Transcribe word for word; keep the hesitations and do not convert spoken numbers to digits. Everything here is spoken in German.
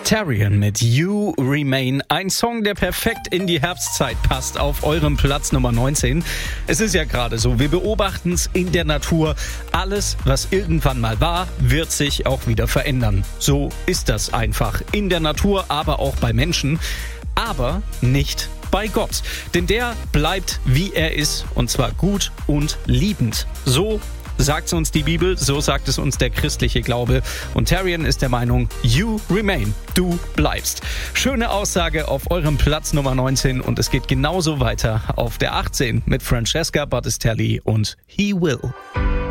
Tarian mit You Remain, ein Song, der perfekt in die Herbstzeit passt, auf eurem Platz Nummer neunzehn. Es ist ja gerade so, wir beobachten es in der Natur. Alles, was irgendwann mal war, wird sich auch wieder verändern. So ist das einfach in der Natur, aber auch bei Menschen. Aber nicht bei Gott. Denn der bleibt, wie er ist, und zwar gut und liebend. So sagt es uns die Bibel, so sagt es uns der christliche Glaube. Und Tarian ist der Meinung, you remain, du bleibst. Schöne Aussage auf eurem Platz Nummer neunzehn, und es geht genauso weiter auf der achtzehn mit Francesca Battistelli und He Will.